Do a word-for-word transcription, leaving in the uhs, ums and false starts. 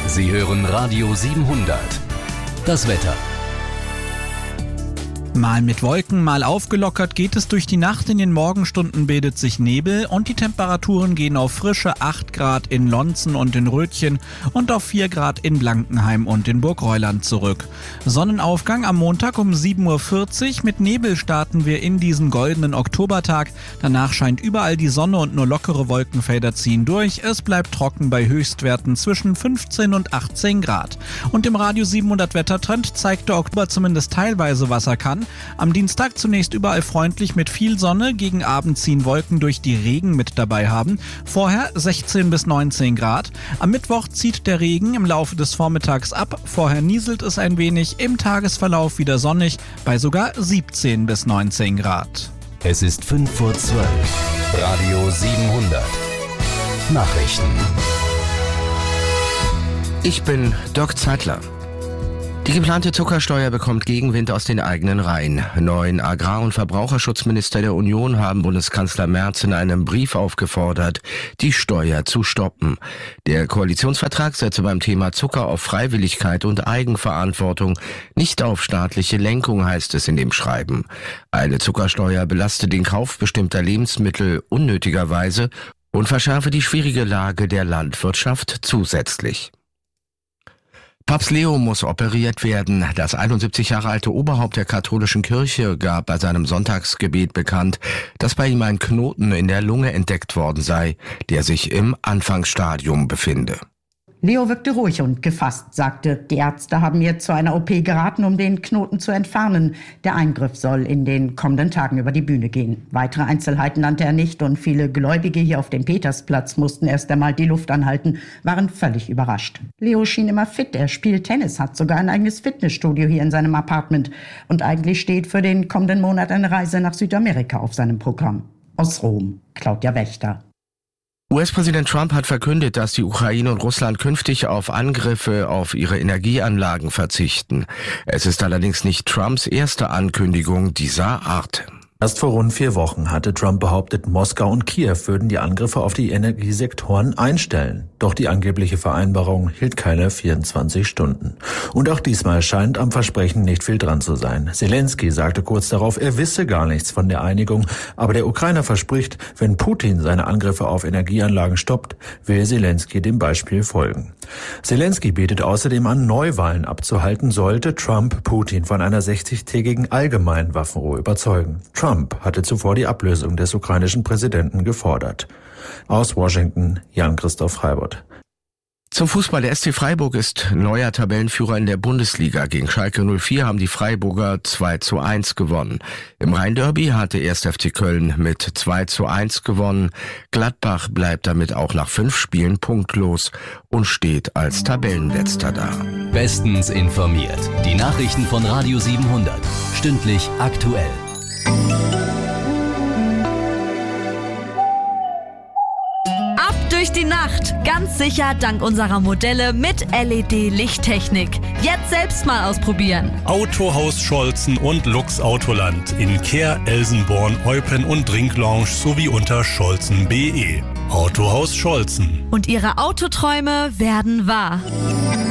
Sie hören Radio siebenhundert. Das Wetter. Mal mit Wolken, mal aufgelockert geht es durch die Nacht. In den Morgenstunden bildet sich Nebel und die Temperaturen gehen auf frische acht Grad in Lonzen und in Rötchen und auf vier Grad in Blankenheim und in Burgreuland zurück. Sonnenaufgang am Montag um sieben Uhr vierzig. Mit Nebel starten wir in diesen goldenen Oktobertag. Danach scheint überall die Sonne und nur lockere Wolkenfelder ziehen durch. Es bleibt trocken bei Höchstwerten zwischen fünfzehn und achtzehn Grad. Und im Radio siebenhundert Wettertrend zeigt der Oktober zumindest teilweise, was er kann. Am Dienstag zunächst überall freundlich mit viel Sonne, gegen Abend ziehen Wolken durch, die Regen mit dabei haben. Vorher sechzehn bis neunzehn Grad. Am Mittwoch zieht der Regen im Laufe des Vormittags ab. Vorher nieselt es ein wenig, im Tagesverlauf wieder sonnig bei sogar siebzehn bis neunzehn Grad. Es ist fünf vor zwölf. Radio siebenhundert. Nachrichten. Ich bin Doc Zeitler. Die geplante Zuckersteuer bekommt Gegenwind aus den eigenen Reihen. Neun Agrar- und Verbraucherschutzminister der Union haben Bundeskanzler Merz in einem Brief aufgefordert, die Steuer zu stoppen. Der Koalitionsvertrag setze beim Thema Zucker auf Freiwilligkeit und Eigenverantwortung, nicht auf staatliche Lenkung, heißt es in dem Schreiben. Eine Zuckersteuer belaste den Kauf bestimmter Lebensmittel unnötigerweise und verschärfe die schwierige Lage der Landwirtschaft zusätzlich. Papst Leo muss operiert werden. Das einundsiebzig Jahre alte Oberhaupt der katholischen Kirche gab bei seinem Sonntagsgebet bekannt, dass bei ihm ein Knoten in der Lunge entdeckt worden sei, der sich im Anfangsstadium befinde. Leo wirkte ruhig und gefasst, sagte, die Ärzte haben mir zu einer O P geraten, um den Knoten zu entfernen. Der Eingriff soll in den kommenden Tagen über die Bühne gehen. Weitere Einzelheiten nannte er nicht und viele Gläubige hier auf dem Petersplatz mussten erst einmal die Luft anhalten, waren völlig überrascht. Leo schien immer fit, er spielt Tennis, hat sogar ein eigenes Fitnessstudio hier in seinem Apartment und eigentlich steht für den kommenden Monat eine Reise nach Südamerika auf seinem Programm. Aus Rom, Claudia Wächter. U S-Präsident Trump hat verkündet, dass die Ukraine und Russland künftig auf Angriffe auf ihre Energieanlagen verzichten. Es ist allerdings nicht Trumps erste Ankündigung dieser Art. Erst vor rund vier Wochen hatte Trump behauptet, Moskau und Kiew würden die Angriffe auf die Energiesektoren einstellen. Doch die angebliche Vereinbarung hielt keine vierundzwanzig Stunden. Und auch diesmal scheint am Versprechen nicht viel dran zu sein. Zelensky sagte kurz darauf, er wisse gar nichts von der Einigung. Aber der Ukrainer verspricht, wenn Putin seine Angriffe auf Energieanlagen stoppt, will Zelensky dem Beispiel folgen. Zelensky bietet außerdem an, Neuwahlen abzuhalten, sollte Trump Putin von einer sechzigtägigen allgemeinen Waffenruhe überzeugen. Trump hatte zuvor die Ablösung des ukrainischen Präsidenten gefordert. Aus Washington, Jan-Christoph Heibert. Zum Fußball. Der S C Freiburg ist neuer Tabellenführer in der Bundesliga. Gegen Schalke null vier haben die Freiburger zwei zu eins gewonnen. Im Rhein-Derby hatte erst F C Köln mit zwei zu eins gewonnen. Gladbach bleibt damit auch nach fünf Spielen punktlos und steht als Tabellenletzter da. Bestens informiert. Die Nachrichten von Radio siebenhundert. Stündlich aktuell. Ab durch die Nacht, ganz sicher dank unserer Modelle mit L E D-Lichttechnik. Jetzt selbst mal ausprobieren. Autohaus Scholzen und Lux Autoland in Kehr, Elsenborn, Eupen und Trinklounge sowie unter scholzen punkt de. Autohaus Scholzen. Und Ihre Autoträume werden wahr.